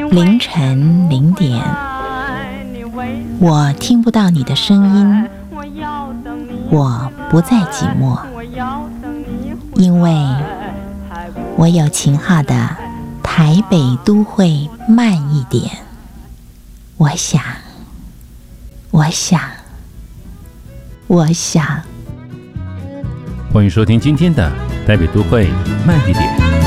凌晨0点，我听不到你的声音，我不再寂寞，因为我有情号的台北都会慢一点。我想， 欢迎收听今天的台北都会慢一点。